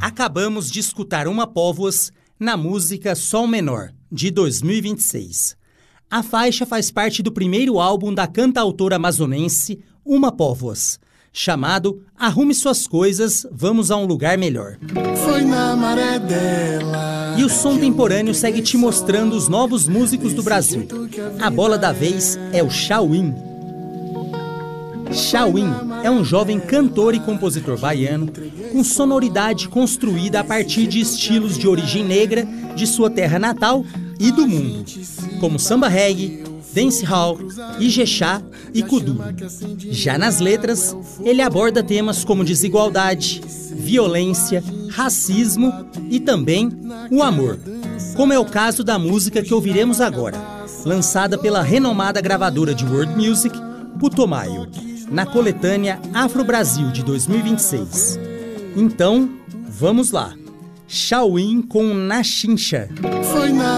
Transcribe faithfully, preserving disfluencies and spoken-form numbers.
Acabamos de escutar Uma Póvoas na música Sol Menor, de dois mil e vinte e seis. A faixa faz parte do primeiro álbum da cantautora amazonense Uma Póvoas, chamado Arrume Suas Coisas, Vamos a um Lugar Melhor. Foi na maré dela. E o Som Temporâneo segue te mostrando os novos músicos do Brasil. A bola da vez é o Chauim. Chauim é um jovem cantor e compositor baiano com sonoridade construída a partir de estilos de origem negra de sua terra natal e do mundo, como samba reggae, dancehall, ijexá e kuduro. Já nas letras, ele aborda temas como desigualdade, violência, racismo e também o amor, como é o caso da música que ouviremos agora, lançada pela renomada gravadora de world music, Putumayo, na coletânea Afro Brasil de dois mil e vinte e seis. Então, vamos lá. Chauim com Na Chincha. Foi na